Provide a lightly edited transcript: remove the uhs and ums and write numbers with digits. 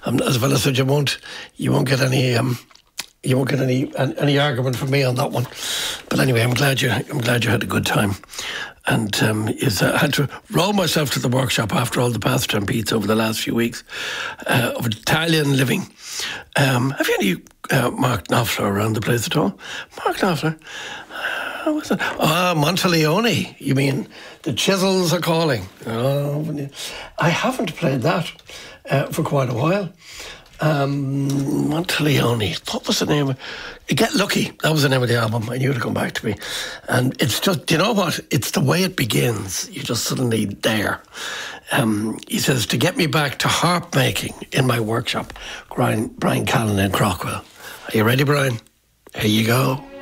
As well as said, you won't get any. You won't get any argument from me on that one. But anyway, I'm glad you had a good time. And I had to roll myself to the workshop after all the pasta and pizza over the last few weeks of Italian living. Have you any Mark Knopfler around the place at all? Mark Knopfler? What's that? Monteleone. You mean The Chisels Are Calling? I haven't played that for quite a while. Monteleone. What was the name? Get Lucky. That was the name of the album. I knew it would come back to me. And it's just, you know what? It's the way it begins. You're just suddenly there. He says, to get me back to harp making in my workshop. Brian Callan in Crockwell. Are you ready, Brian? Here you go.